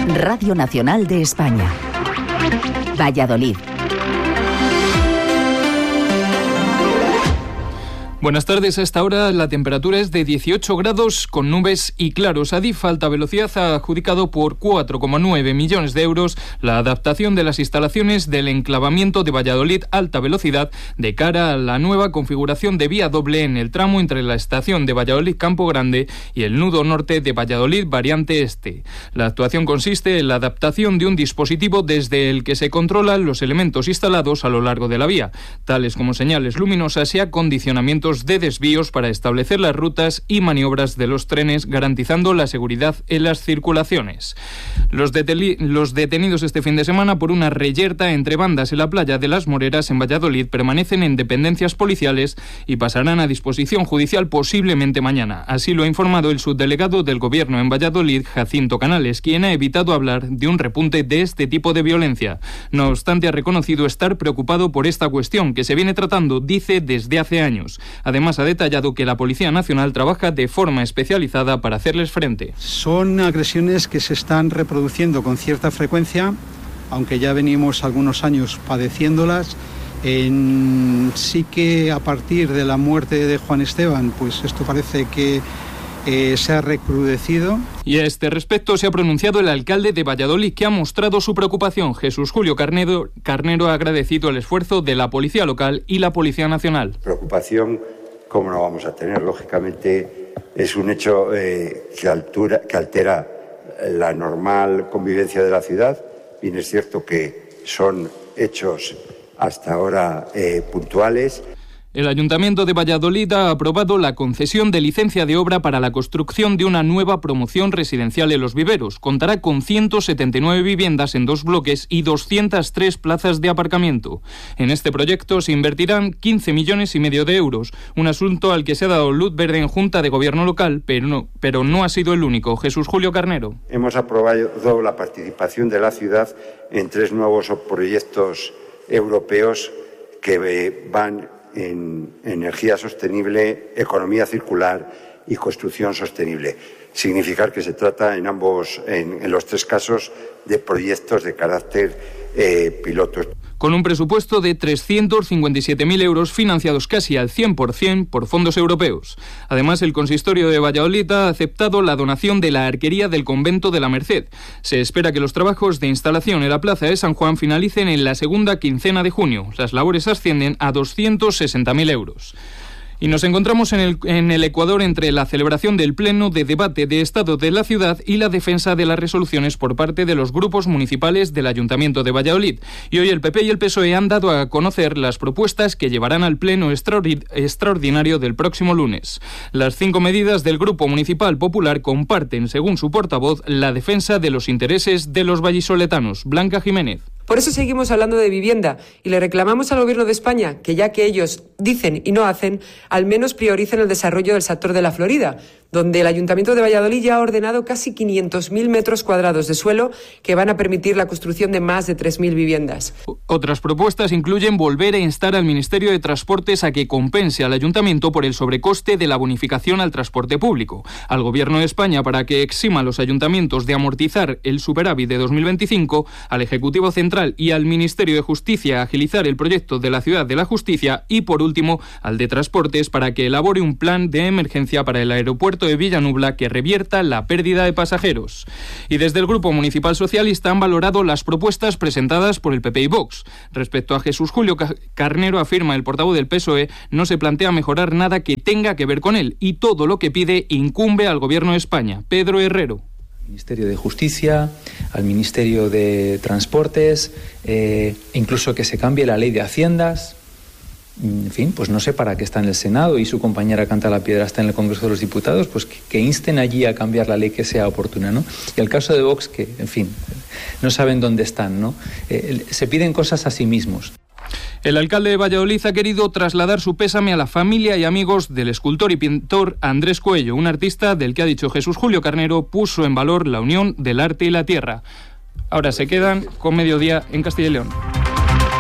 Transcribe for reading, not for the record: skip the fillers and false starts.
Radio Nacional de España. Valladolid. Buenas tardes. A esta hora la temperatura es de 18 grados con nubes y claros. Adif Alta Velocidad ha adjudicado por 4,9 millones de euros la adaptación de las instalaciones del enclavamiento de Valladolid Alta Velocidad de cara a la nueva configuración de vía doble en el tramo entre la estación de Valladolid Campo Grande y el nudo norte de Valladolid variante este. La actuación consiste en la adaptación de un dispositivo desde el que se controlan los elementos instalados a lo largo de la vía, tales como señales luminosas y acondicionamientos de desvíos para establecer las rutas y maniobras de los trenes, garantizando la seguridad en las circulaciones. Los detenidos este fin de semana por una reyerta entre bandas en la playa de Las Moreras en Valladolid permanecen en dependencias policiales y pasarán a disposición judicial posiblemente mañana. Así lo ha informado el subdelegado del Gobierno en Valladolid, Jacinto Canales, quien ha evitado hablar de un repunte de este tipo de violencia. No obstante, ha reconocido estar preocupado por esta cuestión, que se viene tratando, dice, desde hace años. Además, ha detallado que la Policía Nacional trabaja de forma especializada para hacerles frente. Son agresiones que se están reproduciendo con cierta frecuencia, aunque ya venimos algunos años padeciéndolas. Sí que a partir de la muerte de Juan Esteban, pues esto parece que se ha recrudecido. Y a este respecto se ha pronunciado el alcalde de Valladolid, que ha mostrado su preocupación. Jesús Julio Carnero ha agradecido el esfuerzo de la Policía Local y la Policía Nacional. Preocupación, ¿cómo no vamos a tener? Lógicamente es un hecho que altera la normal convivencia de la ciudad. Bien es cierto que son hechos hasta ahora puntuales. El Ayuntamiento de Valladolid ha aprobado la concesión de licencia de obra para la construcción de una nueva promoción residencial en Los Viveros. Contará con 179 viviendas en 2 bloques y 203 plazas de aparcamiento. En este proyecto se invertirán 15,5 millones de euros, un asunto al que se ha dado luz verde en Junta de Gobierno local, pero no ha sido el único. Jesús Julio Carnero. Hemos aprobado la participación de la ciudad en 3 nuevos proyectos europeos que van en energía sostenible, economía circular y construcción sostenible. Significar que se trata en los 3 casos de proyectos de carácter piloto. Con un presupuesto de 357.000 euros financiados casi al 100% por fondos europeos. Además, el consistorio de Valladolid ha aceptado la donación de la arquería del convento de la Merced. Se espera que los trabajos de instalación en la plaza de San Juan finalicen en la segunda quincena de junio. Las labores ascienden a 260.000 euros. Y nos encontramos en el Ecuador entre la celebración del pleno de debate de Estado de la ciudad y la defensa de las resoluciones por parte de los grupos municipales del Ayuntamiento de Valladolid. Y hoy el PP y el PSOE han dado a conocer las propuestas que llevarán al pleno extraordinario del próximo lunes. Las 5 medidas del Grupo Municipal Popular comparten, según su portavoz, la defensa de los intereses de los vallisoletanos. Blanca Jiménez. Por eso seguimos hablando de vivienda y le reclamamos al Gobierno de España que, ya que ellos dicen y no hacen, al menos prioricen el desarrollo del sector de la Florida, donde el Ayuntamiento de Valladolid ya ha ordenado casi 500.000 metros cuadrados de suelo que van a permitir la construcción de más de 3.000 viviendas. Otras propuestas incluyen volver a instar al Ministerio de Transportes a que compense al Ayuntamiento por el sobrecoste de la bonificación al transporte público, al Gobierno de España para que exima a los ayuntamientos de amortizar el superávit de 2025, al Ejecutivo Central y al Ministerio de Justicia a agilizar el proyecto de la Ciudad de la Justicia y, por último, al de Transportes para que elabore un plan de emergencia para el aeropuerto de Villanubla que revierta la pérdida de pasajeros. Y desde el Grupo Municipal Socialista han valorado las propuestas presentadas por el PP y Vox. Respecto a Jesús Julio Carnero, afirma el portavoz del PSOE, no se plantea mejorar nada que tenga que ver con él y todo lo que pide incumbe al Gobierno de España. Pedro Herrero. Ministerio de Justicia, al Ministerio de Transportes, incluso que se cambie la ley de Haciendas. En fin, pues no sé para qué está en el Senado y su compañera Canta la Piedra está en el Congreso de los Diputados, pues que insten allí a cambiar la ley que sea oportuna, ¿no? Y el caso de Vox, que, en fin, no saben dónde están, ¿no? Se piden cosas a sí mismos. El alcalde de Valladolid ha querido trasladar su pésame a la familia y amigos del escultor y pintor Andrés Coello, un artista del que ha dicho Jesús Julio Carnero puso en valor la unión del arte y la tierra. Ahora se quedan con Mediodía en Castilla y León.